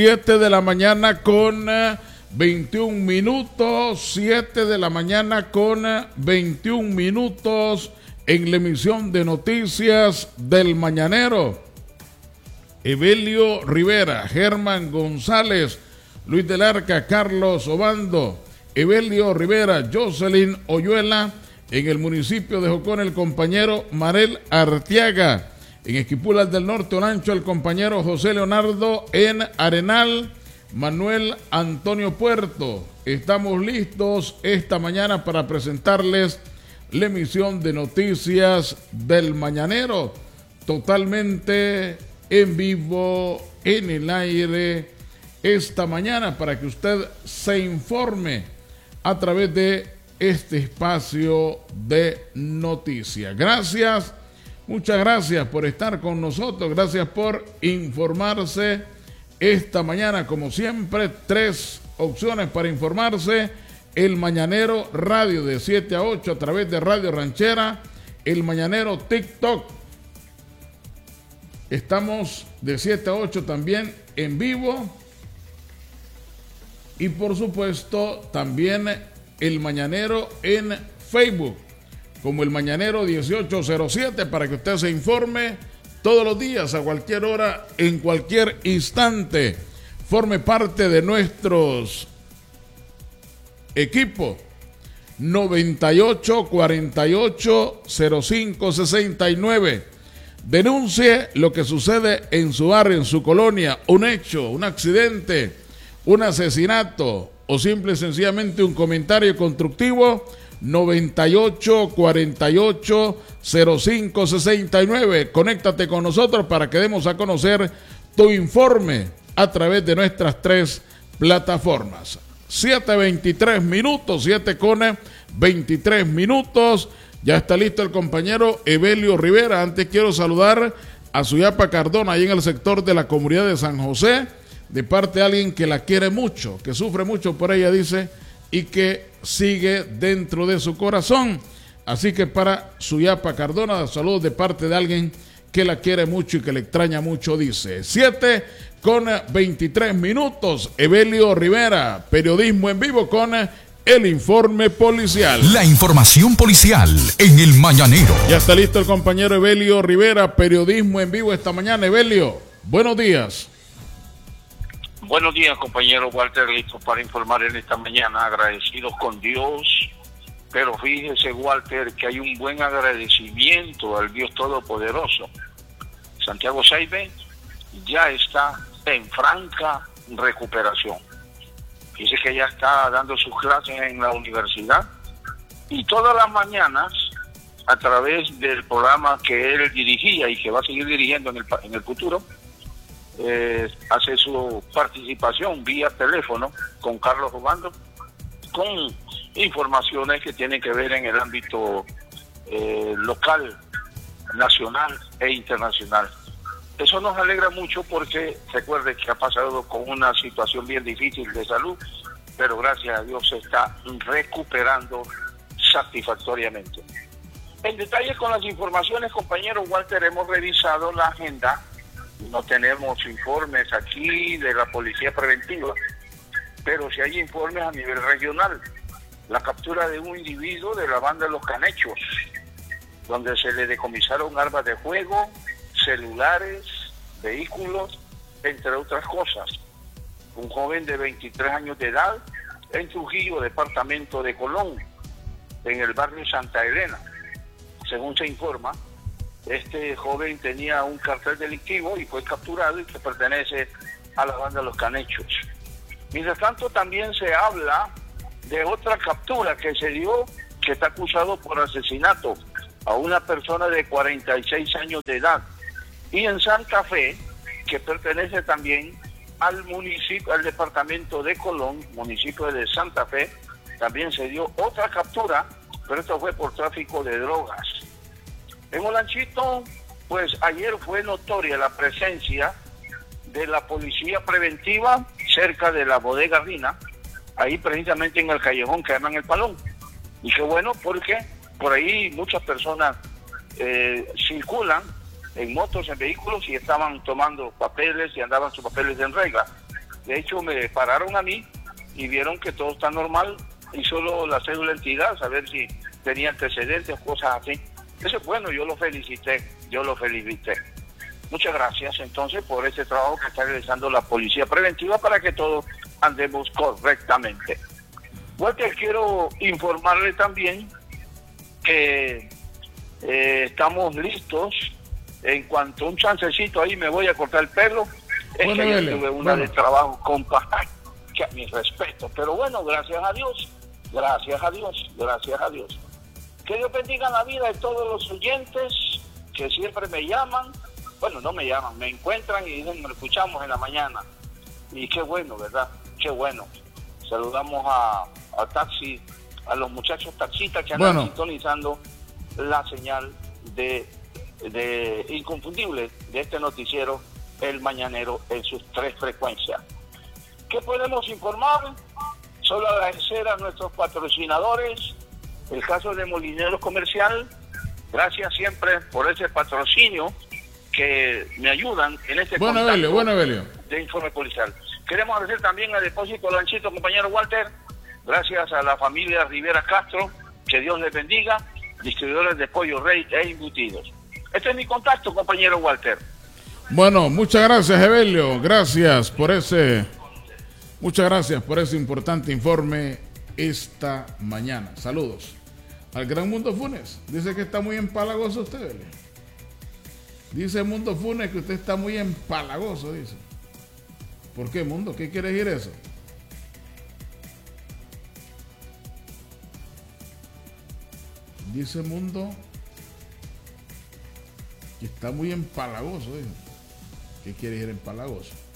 7 de la mañana con 21 minutos, 7 de la mañana con 21 minutos en la emisión de noticias del Mañanero. Evelio Rivera, Germán González, Luis del Arca, Carlos Obando, Evelio Rivera, Jocelyn Oyuela, en el municipio de Jocón el compañero Marel Arteaga, en Esquipulas del Norte, Olancho, el compañero José Leonardo, en Arenal, Manuel Antonio Puerto. Estamos listos esta mañana para presentarles la emisión de noticias del Mañanero, totalmente en vivo, en el aire, esta mañana, para que usted se informe a través de este espacio de noticias. Gracias. Muchas gracias por estar con nosotros, gracias por informarse esta mañana. Como siempre, 3 opciones para informarse: el Mañanero Radio de 7 a 8 a través de Radio Ranchera, el Mañanero TikTok. Estamos de 7 a 8 también en vivo, y por supuesto también el Mañanero en Facebook, como el Mañanero 1807, para que usted se informe todos los días, a cualquier hora, en cualquier instante. Forme parte de nuestros equipos. 98 48 05 69. Denuncie lo que sucede en su barrio, en su colonia, un hecho, un accidente, un asesinato o simple y sencillamente un comentario constructivo. 98 48 05 69. Conéctate con nosotros para que demos a conocer tu informe a través de nuestras 3 plataformas. 7:23 minutos, 7 con 23 minutos. Ya está listo el compañero Evelio Rivera. Antes quiero saludar a Suyapa Cardona, ahí en el sector de la comunidad de San José, de parte de alguien que la quiere mucho, que sufre mucho por ella, dice, y que sigue dentro de su corazón. Así que para Suyapa Cardona, saludos de parte de alguien que la quiere mucho y que le extraña mucho, dice. 7 con 23 minutos. Evelio Rivera, periodismo en vivo con el informe policial. La información policial en el Mañanero. Ya está listo el compañero Evelio Rivera, periodismo en vivo esta mañana. Evelio, buenos días. Buenos días, compañero Walter, listo para informar en esta mañana, agradecidos con Dios, pero fíjese, Walter, que hay un buen agradecimiento al Dios Todopoderoso. Santiago Saibe ya está en franca recuperación. Dice que ya está dando sus clases en la universidad y todas las mañanas, a través del programa que él dirigía y que va a seguir dirigiendo en el futuro, hace su participación vía teléfono con Carlos Obando, con informaciones que tienen que ver en el ámbito local, nacional e internacional. Eso nos alegra mucho porque recuerde que ha pasado con una situación bien difícil de salud, pero gracias a Dios se está recuperando satisfactoriamente. En detalle con las informaciones, compañero Walter, hemos revisado la agenda. No tenemos informes aquí de la policía preventiva, pero sí hay informes a nivel regional. La captura de un individuo de la banda de Los Canechos, donde se le decomisaron armas de fuego, celulares, vehículos, entre otras cosas. Un joven de 23 años de edad en Trujillo, departamento de Colón, en el barrio Santa Elena. Según se informa, este joven tenía un cartel delictivo y fue capturado y que pertenece a la banda de Los Canechos. Mientras tanto, también se habla de otra captura que se dio, que está acusado por asesinato a una persona de 46 años de edad. Y en Santa Fe, que pertenece también al municipio, al departamento de Colón, municipio de Santa Fe, también se dio otra captura, pero esto fue por tráfico de drogas. En Olanchito, pues ayer fue notoria la presencia de la policía preventiva cerca de la bodega Rina, ahí precisamente en el callejón que llaman El Palón. Y qué bueno, porque por ahí muchas personas circulan en motos, en vehículos, y estaban tomando papeles y andaban sus papeles en regla. De hecho, me pararon a mí y vieron que todo está normal y solo la cédula de identidad, saber si tenía antecedentes o cosas así. Eso es bueno, yo lo felicité. Muchas gracias entonces por ese trabajo que está realizando la Policía Preventiva para que todos andemos correctamente. Walter, quiero informarle también que estamos listos. En cuanto a un chancecito ahí me voy a cortar el pelo. Es bueno, que yo tuve una de trabajo, compa, que a mi respeto. Pero bueno, gracias a Dios. Que Dios bendiga la vida de todos los oyentes que siempre me llaman. Bueno, no me llaman, me encuentran y dicen, me escuchamos en la mañana. Y qué bueno, ¿verdad? Qué bueno. Saludamos a Taxi, a los muchachos taxistas que andan sintonizando la señal de inconfundible de este noticiero, El Mañanero, en sus 3 frecuencias. ¿Qué podemos informar? Solo agradecer a nuestros patrocinadores, el caso de Molineros Comercial. Gracias siempre por ese patrocinio que me ayudan en este Evelio. De informe policial. Queremos agradecer también al Depósito Lanchito, compañero Walter. Gracias a la familia Rivera Castro, que Dios les bendiga, distribuidores de pollo rey e embutidos. Este es mi contacto, compañero Walter. Bueno, muchas gracias, Evelio. Muchas gracias por ese importante informe esta mañana. Saludos al Gran Mundo Funes. Dice que está muy empalagoso usted, Evelio. Dice Mundo Funes que usted está muy empalagoso, dice. ¿Por qué, Mundo? ¿Qué quiere decir eso? Dice Mundo que está muy empalagoso, dice. ¿Qué quiere decir empalagoso?